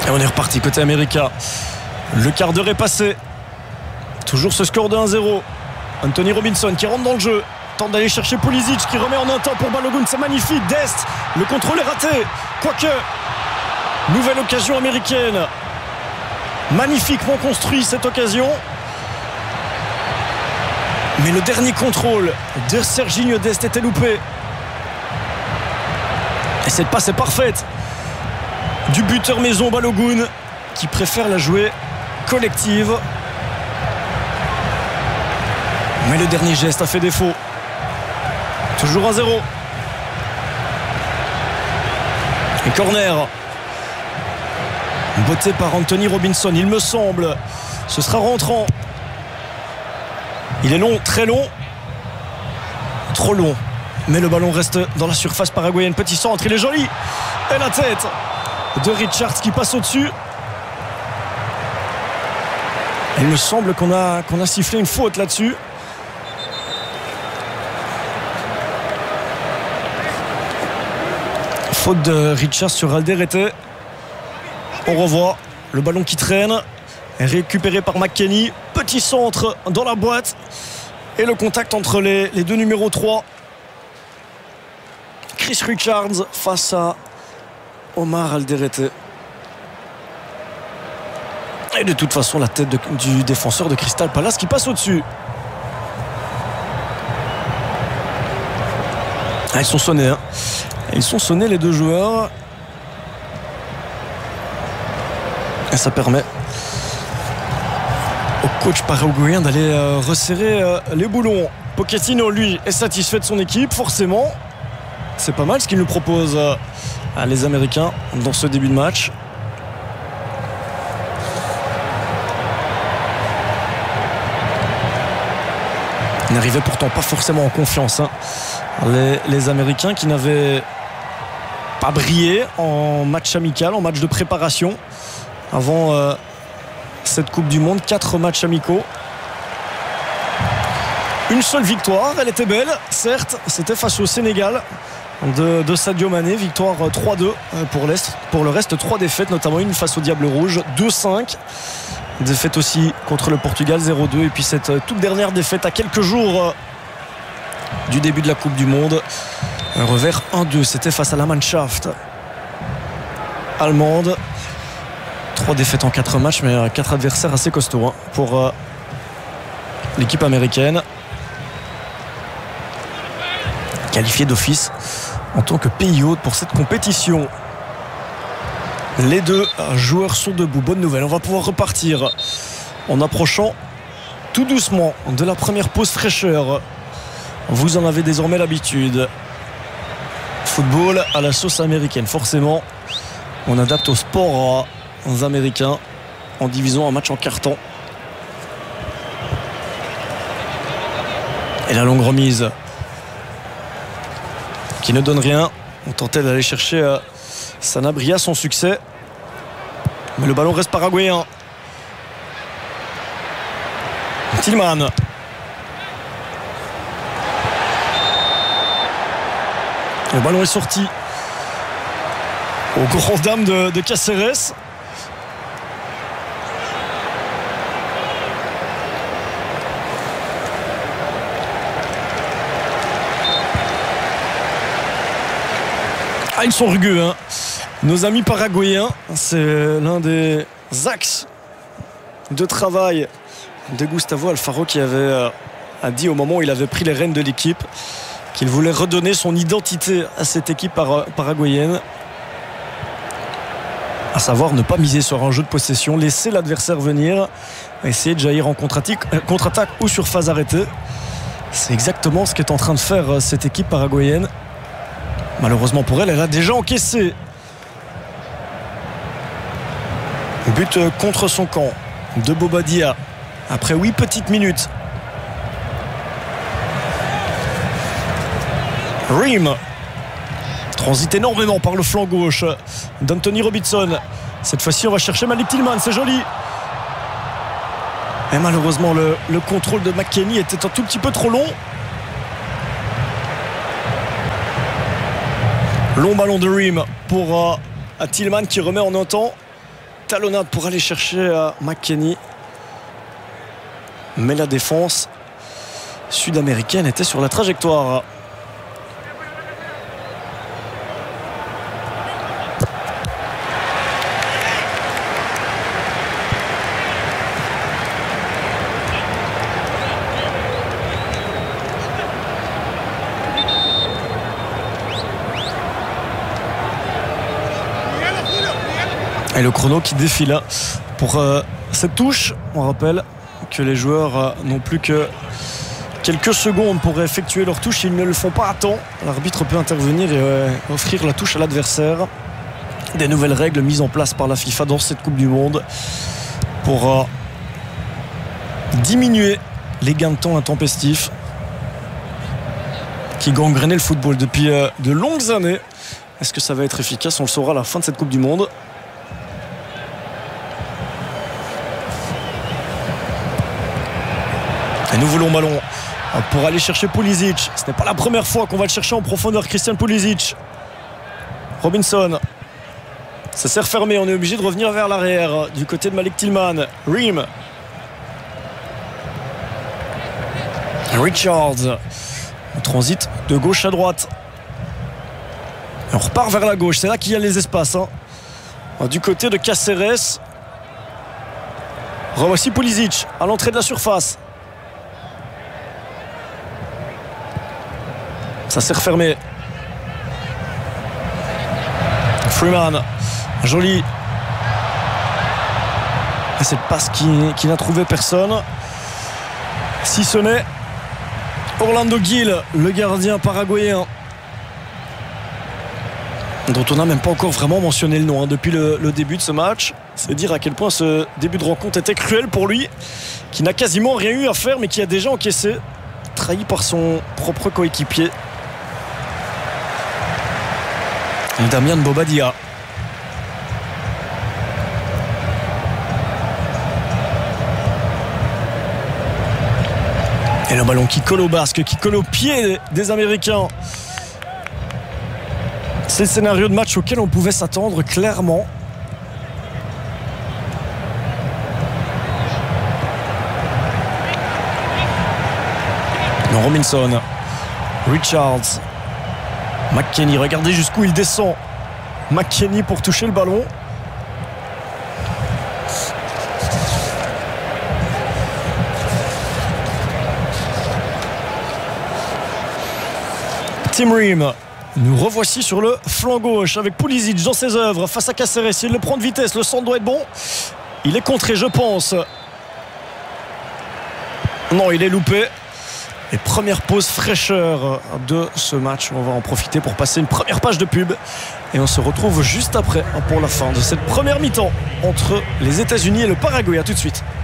Et on est reparti côté américain. Le quart d'heure est passé. Toujours ce score de 1-0. Anthony Robinson qui rentre dans le jeu. Tente d'aller chercher Pulisic qui remet en un temps pour Balogun. C'est magnifique. Dest. Le contrôle est raté. Quoique. Nouvelle occasion américaine. Magnifiquement construit cette occasion. Mais le dernier contrôle de Serginho Dest était loupé. Et cette passe est parfaite du buteur maison Balogun qui préfère la jouer collective. Mais le dernier geste a fait défaut. Toujours 1-0. Et corner. Botté par Anthony Robinson, il me semble. Ce sera rentrant. Il est long, très long. Trop long. Mais le ballon reste dans la surface paraguayenne. Petit centre, il est joli. Et la tête de Richards qui passe au-dessus. Il me semble qu'on a sifflé une faute là-dessus. Faute de Richards sur Alderete. On revoit le ballon qui traîne. Récupéré par McKennie. Petit centre dans la boîte. Et le contact entre les deux numéros 3. Chris Richards face à Omar Alderete. Et de toute façon, la tête du défenseur de Crystal Palace qui passe au-dessus. Ah, ils sont sonnés. Hein. Ils sont sonnés les deux joueurs. Et ça permet au coach paraguayen d'aller resserrer les boulons. Pochettino, lui, est satisfait de son équipe, forcément. C'est pas mal ce qu'il nous propose les Américains dans ce début de match. Ils n'arrivaient pourtant pas forcément en confiance. Hein. Les Américains qui n'avaient pas brillé en match amical, en match de préparation avant cette Coupe du Monde. 4 matchs amicaux. Une seule victoire, elle était belle, certes, c'était face au Sénégal de Sadio Mané, victoire 3-2 pour le reste 3 défaites, notamment une face au Diable Rouge, 2-5, défaite aussi contre le Portugal 0-2, et puis cette toute dernière défaite à quelques jours du début de la Coupe du Monde, un revers 1-2, c'était face à la Mannschaft allemande. 3 défaites en 4 matchs, mais 4 adversaires assez costauds hein, pour l'équipe américaine, qualifiée d'office en tant que pays hôte pour cette compétition. Les deux joueurs sont debout. Bonne nouvelle, on va pouvoir repartir en approchant tout doucement de la première pause fraîcheur. Vous en avez désormais l'habitude. Football à la sauce américaine, forcément. On adapte au sport américains en divisant un match en carton. Et la longue remise qui ne donne rien. On tentait d'aller chercher Sanabria, son succès, mais le ballon reste paraguayen. Tillman. Le ballon est sorti au grand dam de Caceres. Ils sont rugueux hein. Nos amis paraguayens, c'est l'un des axes de travail de Gustavo Alfaro qui avait a dit au moment où il avait pris les rênes de l'équipe qu'il voulait redonner son identité à cette équipe paraguayenne, à savoir ne pas miser sur un jeu de possession, laisser l'adversaire venir, essayer de jaillir en contre-attaque ou sur phase arrêtée. C'est exactement ce qu'est en train de faire cette équipe paraguayenne. Malheureusement pour elle, elle a déjà encaissé. But contre son camp de Bobadilla après 8 petites minutes. Ream transite énormément par le flanc gauche d'Anthony Robinson. Cette fois-ci on va chercher Malik Tillman, c'est joli. Et malheureusement le contrôle de McKennie était un tout petit peu trop long. Long ballon de Ream pour Tillman qui remet en un temps. talonnade pour aller chercher McKennie. Mais la défense sud-américaine était sur la trajectoire. Et le chrono qui défile pour cette touche. On rappelle que les joueurs n'ont plus que quelques secondes pour effectuer leur touche. Ils ne le font pas à temps. L'arbitre peut intervenir et offrir la touche à l'adversaire. Des nouvelles règles mises en place par la FIFA dans cette Coupe du Monde pour diminuer les gains de temps intempestifs qui gangrénaient le football depuis de longues années. Est-ce que ça va être efficace? On le saura à la fin de cette Coupe du Monde. Un nouveau long ballon pour aller chercher Pulisic. Ce n'est pas la première fois qu'on va le chercher en profondeur. Christian Pulisic. Robinson. Ça s'est refermé. On est obligé de revenir vers l'arrière du côté de Malik Tillman. Ream. Richards. On transite de gauche à droite. Et on repart vers la gauche. C'est là qu'il y a les espaces. Du côté de Caceres. Revoici Pulisic à l'entrée de la surface. Ça s'est refermé. Freeman. Joli. Et cette passe qui n'a trouvé personne. Si ce n'est Orlando Gil, le gardien paraguayen, dont on n'a même pas encore vraiment mentionné le nom depuis le début de ce match. C'est dire à quel point ce début de rencontre était cruel pour lui, qui n'a quasiment rien eu à faire mais qui a déjà encaissé, trahi par son propre coéquipier. Damian Bobadilla. Et le ballon qui colle au basque, qui colle au pied des Américains. C'est le scénario de match auquel on pouvait s'attendre clairement. Robinson. Richards. McKennie, regardez jusqu'où il descend. McKennie pour toucher le ballon. Tim Ream. Nous revoici sur le flanc gauche avec Pulisic dans ses œuvres face à Caceres. Il le prend de vitesse, le centre doit être bon. Il est contré, je pense. Non, il est loupé. Et première pause fraîcheur de ce match. On va en profiter pour passer une première page de pub. Et on se retrouve juste après pour la fin de cette première mi-temps entre les États-Unis et le Paraguay. A tout de suite.